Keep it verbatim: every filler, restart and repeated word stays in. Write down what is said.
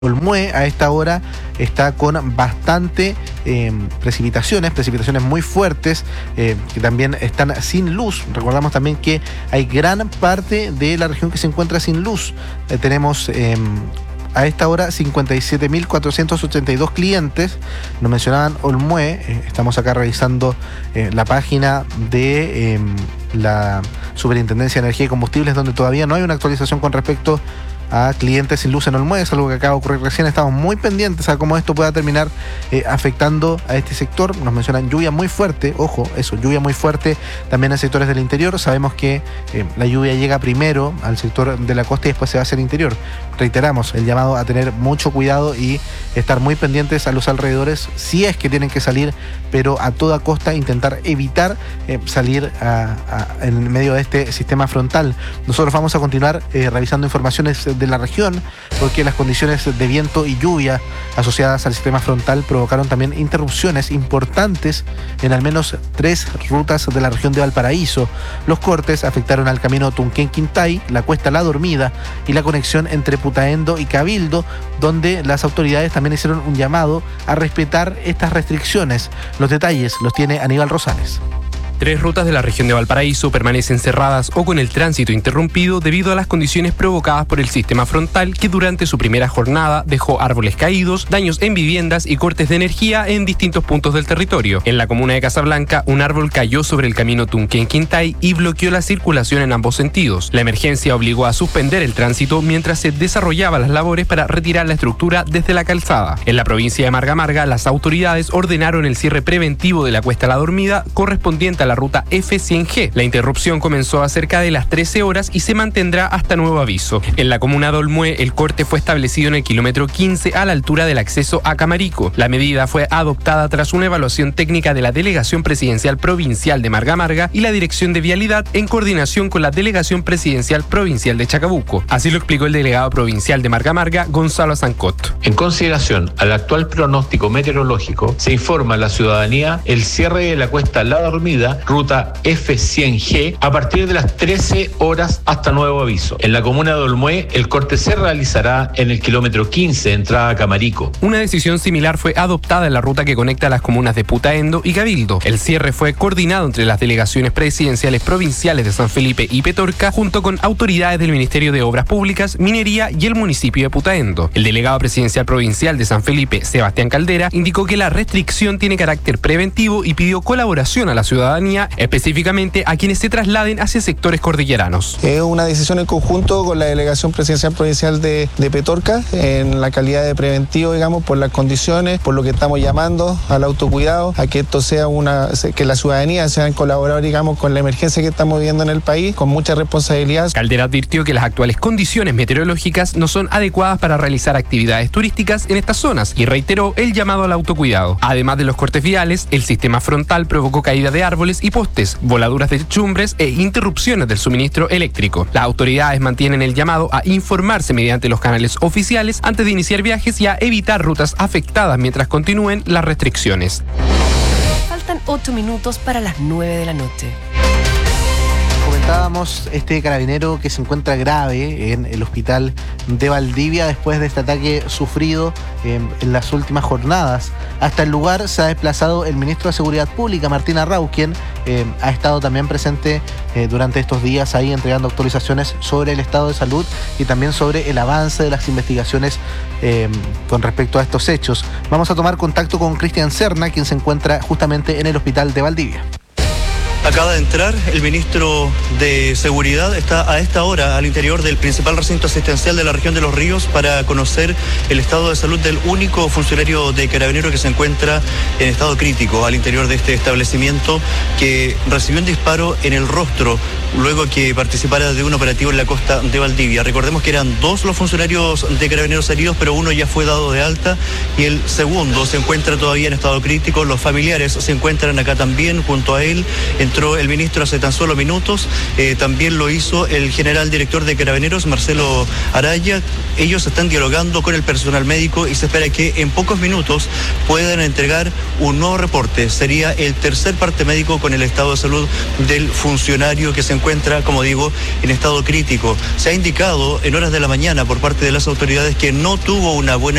Olmué a esta hora está con bastante eh, precipitaciones, precipitaciones muy fuertes, eh, que también están sin luz. Recordamos también que hay gran parte de la región que se encuentra sin luz. Eh, tenemos eh, a esta hora cincuenta y siete mil cuatrocientos ochenta y dos clientes. Nos mencionaban Olmué, eh, estamos acá revisando eh, la página de eh, la Superintendencia de Energía y Combustibles, donde todavía no hay una actualización con respecto a clientes sin luz en Olmué. Es algo que acaba de ocurrir recién. Estamos muy pendientes a cómo esto pueda terminar eh, afectando a este sector. Nos mencionan lluvia muy fuerte, ojo, eso, lluvia muy fuerte también en sectores del interior. Sabemos que eh, la lluvia llega primero al sector de la costa y después se va hacia el interior. Reiteramos el llamado a tener mucho cuidado y estar muy pendientes a los alrededores si es que tienen que salir, pero a toda costa intentar evitar eh, salir a, a, en medio de este sistema frontal. Nosotros vamos a continuar eh, revisando informaciones de la región, porque las condiciones de viento y lluvia asociadas al sistema frontal provocaron también interrupciones importantes en al menos tres rutas de la región de Valparaíso. Los cortes afectaron al camino Tunquén-Quintay, la cuesta La Dormida y la conexión entre Putaendo y Cabildo, donde las autoridades también hicieron un llamado a respetar estas restricciones. Los detalles los tiene Aníbal Rosales. Tres rutas de la región de Valparaíso permanecen cerradas o con el tránsito interrumpido debido a las condiciones provocadas por el sistema frontal, que durante su primera jornada dejó árboles caídos, daños en viviendas y cortes de energía en distintos puntos del territorio. En la comuna de Casablanca, un árbol cayó sobre el camino Tunquén-Quintay y bloqueó la circulación en ambos sentidos. La emergencia obligó a suspender el tránsito mientras se desarrollaban las labores para retirar la estructura desde la calzada. En la provincia de Marga Marga, las autoridades ordenaron el cierre preventivo de la cuesta La Dormida, correspondiente a la la ruta F cien G. La interrupción comenzó a cerca de las trece horas y se mantendrá hasta nuevo aviso. En la comuna de Olmué, el corte fue establecido en el kilómetro quince a la altura del acceso a Camarico. La medida fue adoptada tras una evaluación técnica de la Delegación Presidencial Provincial de Marga Marga y la Dirección de Vialidad en coordinación con la Delegación Presidencial Provincial de Chacabuco. Así lo explicó el delegado provincial de Marga Marga, Gonzalo Zancot. En consideración al actual pronóstico meteorológico, se informa a la ciudadanía el cierre de la cuesta La Dormida, ruta F cien G, a partir de las trece horas hasta nuevo aviso. En la comuna de Olmué, el corte se realizará en el kilómetro quince, entrada a Camarico. Una decisión similar fue adoptada en la ruta que conecta las comunas de Putaendo y Cabildo. El cierre fue coordinado entre las delegaciones presidenciales provinciales de San Felipe y Petorca, junto con autoridades del Ministerio de Obras Públicas, Minería y el municipio de Putaendo. El delegado presidencial provincial de San Felipe, Sebastián Caldera, indicó que la restricción tiene carácter preventivo y pidió colaboración a la ciudadanía, específicamente a quienes se trasladen hacia sectores cordilleranos. Es una decisión en conjunto con la Delegación Presidencial Provincial de, de Petorca, en la calidad de preventivo, digamos, por las condiciones, por lo que estamos llamando al autocuidado, a que esto sea una, que la ciudadanía sea en colaborador, digamos, con la emergencia que estamos viviendo en el país, con mucha responsabilidad. Caldera advirtió que las actuales condiciones meteorológicas no son adecuadas para realizar actividades turísticas en estas zonas y reiteró el llamado al autocuidado. Además de los cortes viales, el sistema frontal provocó caída de árboles y postes, voladuras de techumbres e interrupciones del suministro eléctrico. Las autoridades mantienen el llamado a informarse mediante los canales oficiales antes de iniciar viajes y a evitar rutas afectadas mientras continúen las restricciones. Faltan ocho minutos para las nueve de la noche. Comentábamos este carabinero que se encuentra grave en el hospital de Valdivia después de este ataque sufrido eh, en las últimas jornadas. Hasta el lugar se ha desplazado el ministro de Seguridad Pública, Martín Arrau, quien eh, ha estado también presente eh, durante estos días ahí entregando actualizaciones sobre el estado de salud y también sobre el avance de las investigaciones eh, con respecto a estos hechos. Vamos a tomar contacto con Cristian Serna, quien se encuentra justamente en el hospital de Valdivia. Acaba de entrar el ministro de Seguridad, está a esta hora al interior del principal recinto asistencial de la región de Los Ríos para conocer el estado de salud del único funcionario de Carabineros que se encuentra en estado crítico al interior de este establecimiento, que recibió un disparo en el rostro luego que participara de un operativo en la costa de Valdivia. Recordemos que eran dos los funcionarios de Carabineros heridos, pero uno ya fue dado de alta y el segundo se encuentra todavía en estado crítico. Los familiares se encuentran acá también junto a él. En Entró el ministro hace tan solo minutos, eh, también lo hizo el general director de Carabineros, Marcelo Araya. Ellos están dialogando con el personal médico y se espera que en pocos minutos puedan entregar un nuevo reporte. Sería el tercer parte médico con el estado de salud del funcionario que se encuentra, como digo, en estado crítico. Se ha indicado en horas de la mañana por parte de las autoridades que no tuvo una buena